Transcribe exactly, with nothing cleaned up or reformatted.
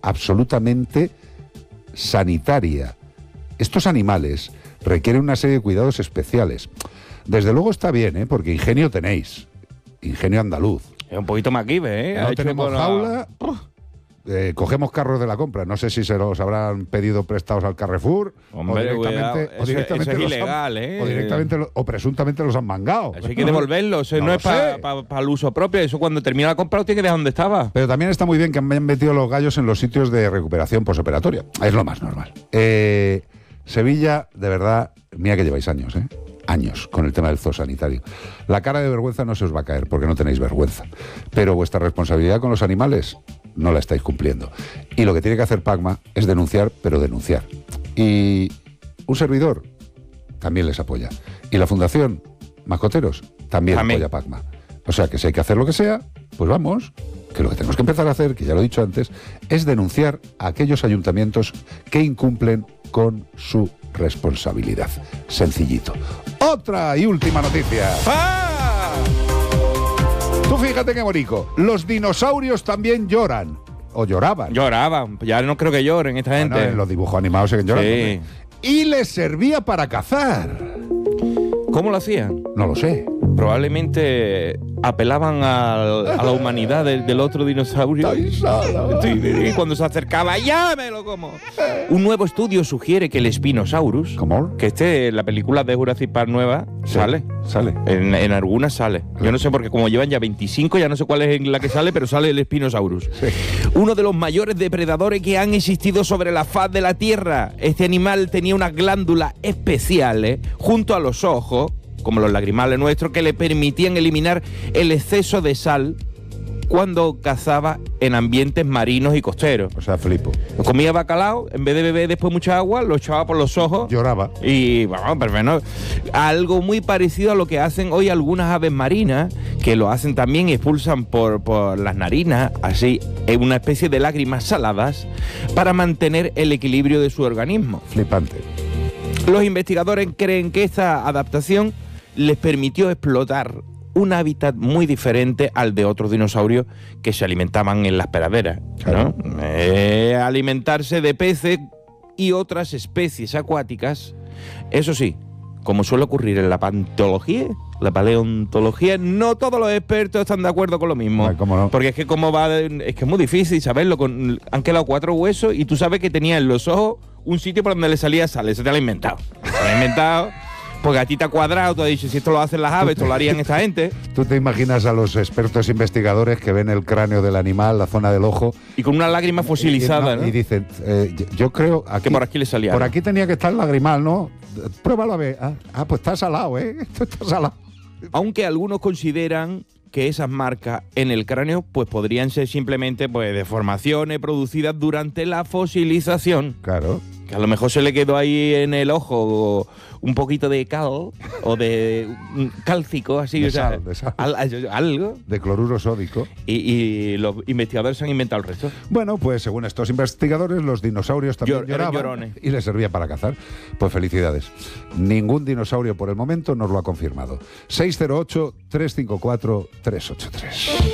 absolutamente sanitaria. Estos animales requieren una serie de cuidados especiales. Desde luego está bien, ¿eh? Porque ingenio tenéis, ingenio andaluz. Es un poquito maquive, ¿eh? No Ha hecho tenemos con jaula, eh, cogemos carros de la compra. No sé si se los habrán pedido prestados al Carrefour. Hombre, o directamente, cuidado. o Eso- directamente eso es los han- ilegal, ¿eh? O directamente lo- o presuntamente los han mangado. Eso hay que devolverlo. Eso No no, lo es para sé. pa, pa el uso propio. Eso cuando termina la compra lo tiene que dejar donde estaba. Pero también está muy bien que hayan metido los gallos en los sitios de recuperación posoperatoria. Es lo más normal. Eh, Sevilla, de verdad, mira que lleváis años, ¿eh? Años con el tema del zoo sanitario. La cara de vergüenza no se os va a caer porque no tenéis vergüenza. Pero vuestra responsabilidad con los animales no la estáis cumpliendo. Y lo que tiene que hacer Pacma es denunciar, pero denunciar. Y un servidor también les apoya. Y la Fundación Mascoteros también Amén. apoya a Pacma. O sea que si hay que hacer lo que sea, pues vamos. Que lo que tenemos que empezar a hacer, que ya lo he dicho antes, es denunciar a aquellos ayuntamientos que incumplen con su responsabilidad. Sencillito. Otra y última noticia. ¡Ah! Tú fíjate qué bonito. Los dinosaurios también lloran. O lloraban. Lloraban. Ya no creo que lloren esta gente. Bueno, en los dibujos animados siguen llorando. Sí. hombre. Y les servía para cazar. ¿Cómo lo hacían? No lo sé. Probablemente apelaban a, a la humanidad del, del otro dinosaurio. Ay, sala. Sí, y cuando se acercaba, ¡ya me lo como! Un nuevo estudio sugiere que el Spinosaurus, ¿Cómo? que este, la película de Jurassic Park nueva, Sí, sale. Sale. En, en algunas sale. Yo no sé porque como llevan ya veinticinco, ya no sé cuál es la que sale, pero sale el Spinosaurus. Sí. Uno de los mayores depredadores que han existido sobre la faz de la Tierra. Este animal tenía unas glándulas especiales junto a los ojos, como los lagrimales nuestros, que le permitían eliminar el exceso de sal cuando cazaba en ambientes marinos y costeros. O sea, flipo. Comía bacalao, en vez de beber después mucha agua, lo echaba por los ojos. Lloraba. Y vamos, perfecto. Algo muy parecido a lo que hacen hoy algunas aves marinas, que lo hacen también y expulsan por, por las narinas, así, en una especie de lágrimas saladas, para mantener el equilibrio de su organismo. Flipante. Los investigadores creen que esta adaptación les permitió explotar un hábitat muy diferente al de otros dinosaurios que se alimentaban en las praderas, ¿no? Claro. Eh, alimentarse de peces y otras especies acuáticas. Eso sí, como suele ocurrir en la paleontología, la paleontología, no todos los expertos están de acuerdo con lo mismo. Ay, ¿cómo no? Porque es que como va, de- es que es muy difícil saberlo. Con, han quedado cuatro huesos y tú sabes que tenía en los ojos un sitio por donde le salía sal. Eso te lo ha inventado. Te lo ha inventado. Porque a ti te ha cuadrado, tú has dicho, si esto lo hacen las aves, esto lo harían esta gente. ¿Tú te imaginas a los expertos investigadores que ven el cráneo del animal, la zona del ojo? Y con una lágrima fosilizada, y, no, ¿no? y dicen, eh, yo- yo creo aquí, Que por aquí le salía Por algo. aquí tenía que estar el lagrimal, ¿no? Pruébalo a ver. Ah, ah, pues está salado, ¿eh? Esto está salado. Aunque algunos consideran que esas marcas en el cráneo pues podrían ser simplemente pues deformaciones producidas durante la fosilización. Claro. Que a lo mejor se le quedó ahí en el ojo un poquito de cal o de un cálcico, así, De o sea, sal, de sal. al- al- algo. De cloruro sódico. Y, y los investigadores han inventado el resto. Bueno, pues según estos investigadores, los dinosaurios también Llor- eran lloraban llorones. y les servía para cazar. Pues felicidades. Ningún dinosaurio por el momento nos lo ha confirmado. seis cero ocho, tres cinco cuatro, tres ocho tres.